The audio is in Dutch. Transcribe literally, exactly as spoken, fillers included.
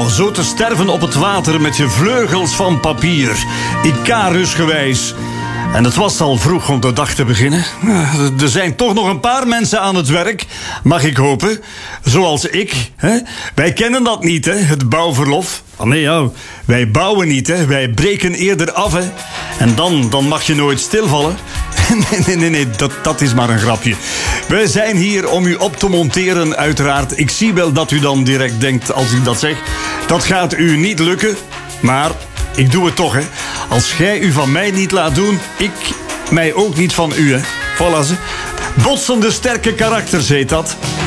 zo te sterven op het water met je vleugels van papier, Icarusgewijs. En het was al vroeg om de dag te beginnen. Er zijn toch nog een paar mensen aan het werk, mag ik hopen. Zoals ik. Hè? Wij kennen dat niet, hè? Het bouwverlof. Oh nee, jou. Wij bouwen niet, hè? Wij breken eerder af, hè? En dan, dan mag je nooit stilvallen. Nee, nee, nee, nee, dat, dat is maar een grapje. Wij zijn hier om u op te monteren, uiteraard. Ik zie wel dat u dan direct denkt, als ik dat zeg, dat gaat u niet lukken. Maar ik doe het toch, hè. Als jij u van mij niet laat doen, ik mij ook niet van u, hè. Voilà, ze. Botsende sterke karakters heet dat.